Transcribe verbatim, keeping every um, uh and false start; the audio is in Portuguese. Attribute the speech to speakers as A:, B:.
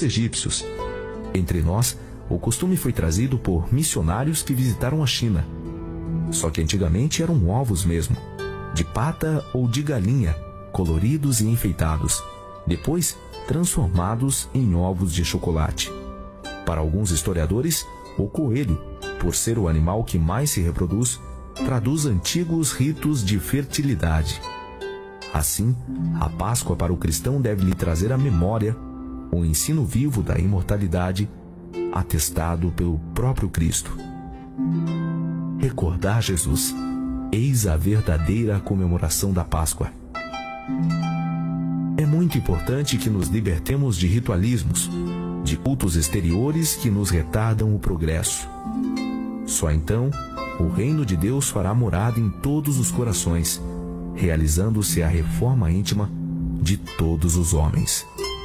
A: egípcios. Entre nós, o costume foi trazido por missionários que visitaram a China. Só que antigamente eram ovos mesmo, de pata ou de galinha, coloridos e enfeitados, depois transformados em ovos de chocolate. Para alguns historiadores, o coelho, por ser o animal que mais se reproduz, traduz antigos ritos de fertilidade. Assim, a Páscoa para o cristão deve lhe trazer à memória o ensino vivo da imortalidade, atestado pelo próprio Cristo. Recordar Jesus, eis a verdadeira comemoração da Páscoa. É muito importante que nos libertemos de ritualismos, de cultos exteriores que nos retardam o progresso. Só então, o reino de Deus fará morada em todos os corações, realizando-se a reforma íntima de todos os homens.